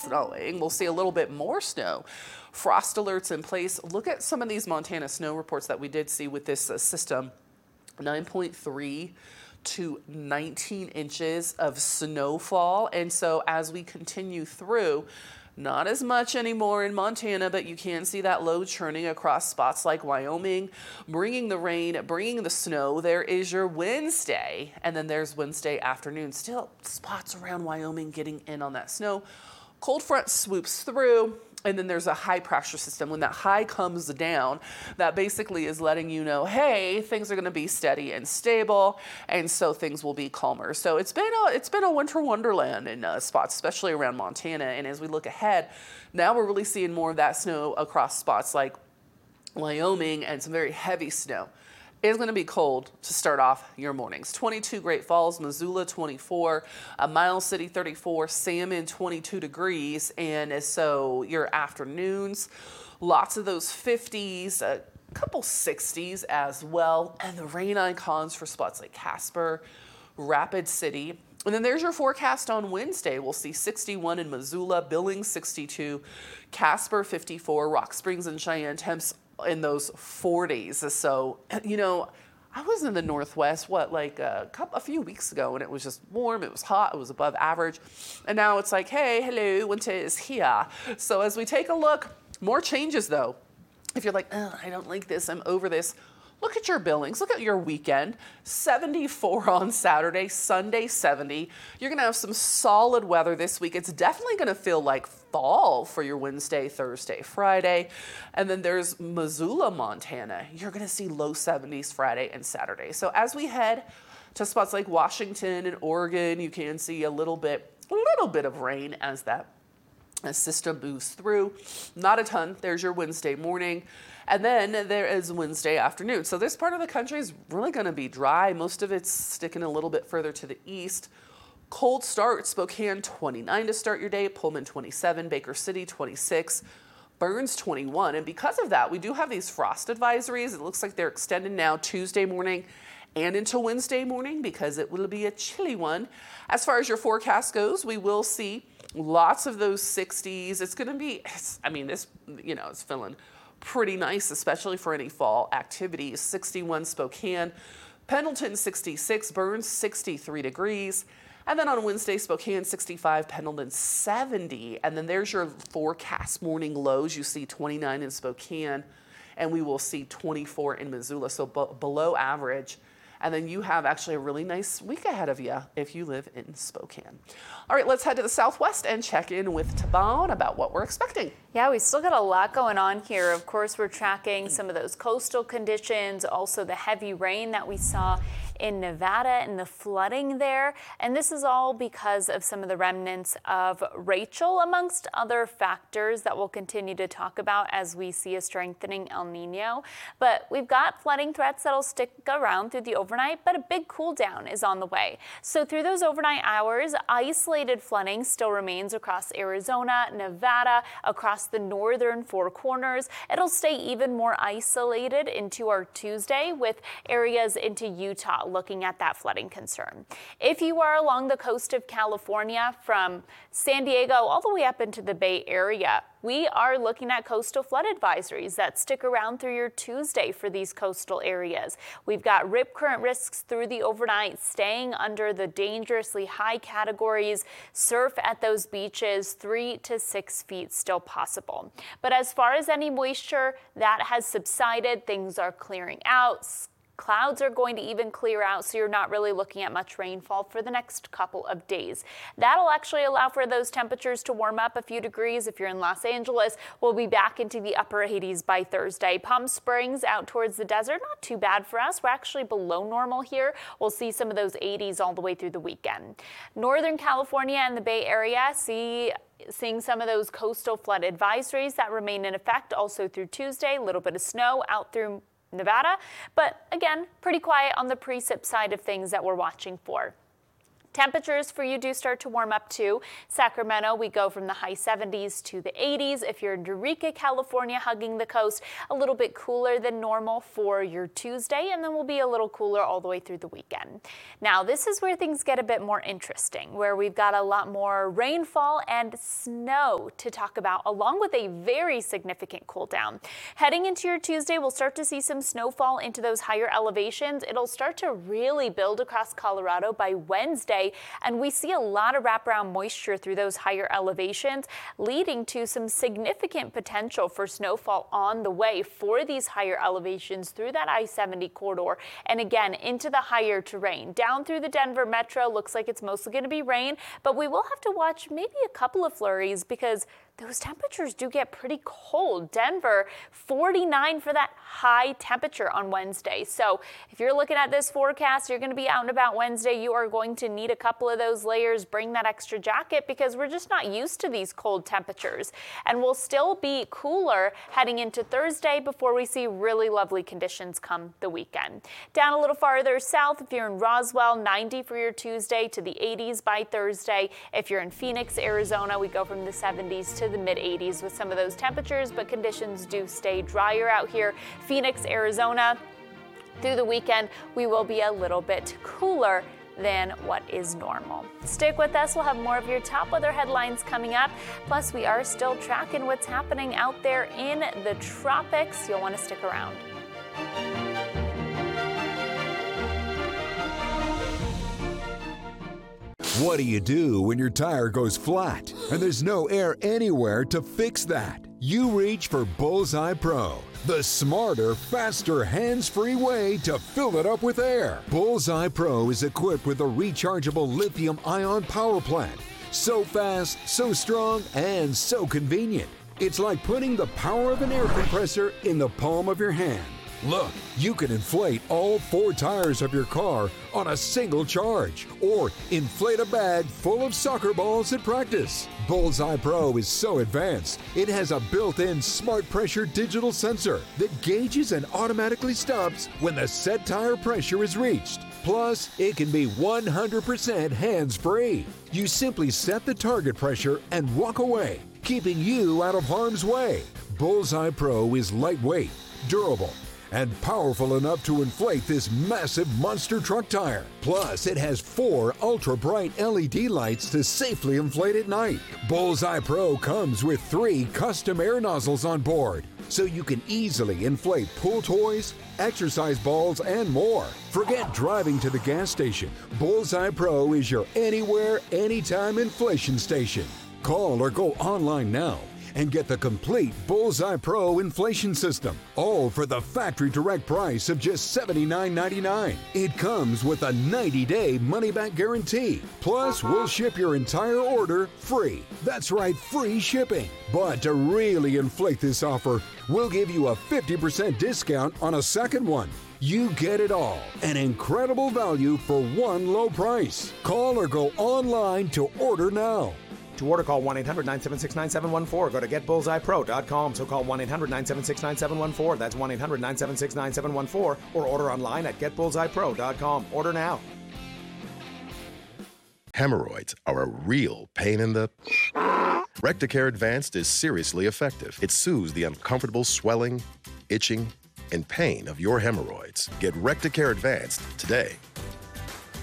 snowing. We'll see a little bit more snow. Frost alerts in place. Look at some of these Montana snow reports that we did see with this system. 9.3 to 19 inches of snowfall. And so as we continue through, not as much anymore in Montana, but you can see that low churning across spots like Wyoming, bringing the rain, bringing the snow. There is your Wednesday, and then there's Wednesday afternoon. Still spots around Wyoming getting in on that snow. Cold front swoops through, and then there's a high pressure system. When that high comes down, that basically is letting you know, hey, things are going to be steady and stable, and so things will be calmer. So it's been a winter wonderland in spots, especially around Montana. And as we look ahead, now we're really seeing more of that snow across spots like Wyoming and some very heavy snow. It's going to be cold to start off your mornings. 22 Great Falls, Missoula 24, Miles City 34, Salmon 22 degrees. And so your afternoons, lots of those 50s, a couple 60s as well. And the rain icons for spots like Casper, Rapid City. And then there's your forecast on Wednesday. We'll see 61 in Missoula, Billings 62, Casper 54, Rock Springs and Cheyenne temps in those 40s. So, you know, I was in the Northwest, a few weeks ago, and it was just warm, it was hot, it was above average. And now it's like, hey, hello, winter is here. So as we take a look, more changes though. If you're like, oh, I don't like this, I'm over this. Look at your Billings, look at your weekend. 74 on Saturday, Sunday 70. You're gonna have some solid weather this week. It's definitely gonna feel like fall for your Wednesday, Thursday, Friday. And then there's Missoula, Montana. You're gonna see low 70s Friday and Saturday. So as we head to spots like Washington and Oregon, you can see a little bit of rain as that system moves through. Not a ton. There's your Wednesday morning. And then there is Wednesday afternoon. So this part of the country is really going to be dry. Most of it's sticking a little bit further to the east. Cold start, Spokane 29 to start your day, Pullman 27, Baker City 26, Burns 21. And because of that, we do have these frost advisories. It looks like they're extended now Tuesday morning and into Wednesday morning because it will be a chilly one. As far as your forecast goes, we will see lots of those 60s. It's going to be, it's feeling pretty nice, especially for any fall activities. 61 Spokane, Pendleton 66, Burns 63 degrees. And then on Wednesday, Spokane 65, Pendleton 70. And then there's your forecast morning lows. You see 29 in Spokane, and we will see 24 in Missoula, so below average. And then you have actually a really nice week ahead of you if you live in Spokane. All right, let's head to the Southwest and check in with Tabon about what we're expecting. Yeah, we still got a lot going on here. Of course, we're tracking some of those coastal conditions, also the heavy rain that we saw in Nevada and the flooding there. And this is all because of some of the remnants of Rachel, amongst other factors that we'll continue to talk about as we see a strengthening El Nino. But we've got flooding threats that'll stick around through the overnight, but a big cool down is on the way. So through those overnight hours, isolated flooding still remains across Arizona, Nevada, across the northern Four Corners. It'll stay even more isolated into our Tuesday with areas into Utah looking at that flooding concern. If you are along the coast of California from San Diego all the way up into the Bay Area, we are looking at coastal flood advisories that stick around through your Tuesday for these coastal areas. We've got rip current risks through the overnight, staying under the dangerously high categories. Surf at those beaches, 3 to 6 feet still possible. But as far as any moisture, that has subsided. Things are clearing out. Clouds are going to even clear out, so you're not really looking at much rainfall for the next couple of days. That'll actually allow for those temperatures to warm up a few degrees. If you're in Los Angeles, we'll be back into the upper 80s by Thursday. Palm Springs out towards the desert, not too bad for us. We're actually below normal here. We'll see some of those 80s all the way through the weekend. Northern California and the Bay Area, seeing some of those coastal flood advisories that remain in effect also through Tuesday. A little bit of snow out through Nevada, but again, pretty quiet on the precip side of things that we're watching for. Temperatures for you do start to warm up too. Sacramento, we go from the high 70s to the 80s. If you're in Eureka, California, hugging the coast, a little bit cooler than normal for your Tuesday, and then we'll be a little cooler all the way through the weekend. Now, this is where things get a bit more interesting, where we've got a lot more rainfall and snow to talk about, along with a very significant cool down. Heading into your Tuesday, we'll start to see some snowfall into those higher elevations. It'll start to really build across Colorado by Wednesday. And we see a lot of wraparound moisture through those higher elevations, leading to some significant potential for snowfall on the way for these higher elevations through that I-70 corridor. And again, into the higher terrain. Down through the Denver metro, looks like it's mostly going to be rain, but we will have to watch maybe a couple of flurries because those temperatures do get pretty cold. Denver, 49 for that high temperature on Wednesday. So if you're looking at this forecast, you're going to be out and about Wednesday, you are going to need a couple of those layers. Bring that extra jacket because we're just not used to these cold temperatures. And we'll still be cooler heading into Thursday before we see really lovely conditions come the weekend. Down a little farther south, if you're in Roswell, 90 for your Tuesday to the 80s by Thursday. If you're in Phoenix, Arizona, we go from the 70s to the mid-80s with some of those temperatures, but conditions do stay drier out here. Phoenix, Arizona, through the weekend, we will be a little bit cooler than what is normal. Stick with us. We'll have more of your top weather headlines coming up. Plus, we are still tracking what's happening out there in the tropics. You'll want to stick around. What do you do when your tire goes flat and there's no air anywhere to fix that? You reach for Bullseye Pro, the smarter, faster, hands-free way to fill it up with air. Bullseye Pro is equipped with a rechargeable lithium-ion power plant. So fast, so strong, and so convenient. It's like putting the power of an air compressor in the palm of your hand. Look, you can inflate all 4 tires of your car on a single charge, or inflate a bag full of soccer balls at practice. Bullseye Pro is so advanced, it has a built-in smart pressure digital sensor that gauges and automatically stops when the set tire pressure is reached. Plus, it can be 100% hands-free. You simply set the target pressure and walk away, keeping you out of harm's way. Bullseye Pro is lightweight, durable, and powerful enough to inflate this massive monster truck tire. Plus, it has 4 ultra-bright LED lights to safely inflate at night. Bullseye Pro comes with 3 custom air nozzles on board, so you can easily inflate pool toys, exercise balls, and more. Forget driving to the gas station. Bullseye Pro is your anywhere, anytime inflation station. Call or go online now and get the complete Bullseye Pro inflation system, all for the factory direct price of just $79.99. It comes with a 90-day money-back guarantee. Plus, we'll ship your entire order free. That's right, free shipping. But to really inflate this offer, we'll give you a 50% discount on a second one. You get it all. An incredible value for one low price. Call or go online to order now. To order, call 1-800-976-9714. Go to getbullseyepro.com. So call 1-800-976-9714. That's 1-800-976-9714. Or order online at getbullseyepro.com. Order now. Hemorrhoids are a real pain in the... Recticare Advanced is seriously effective. It soothes the uncomfortable swelling, itching, and pain of your hemorrhoids. Get Recticare Advanced today.